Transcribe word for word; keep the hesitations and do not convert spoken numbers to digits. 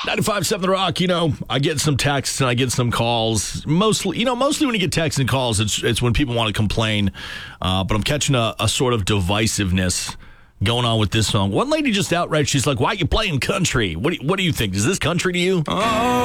ninety-five point seven The Rock, you know, I get some texts and I get some calls. Mostly, you know, mostly when you get texts and calls, it's it's when people want to complain. Uh, but I'm catching a, a sort of divisiveness going on with this song. One lady just outright, she's like, why are you playing country? What do you, what do you think? Is this country to you? Oh.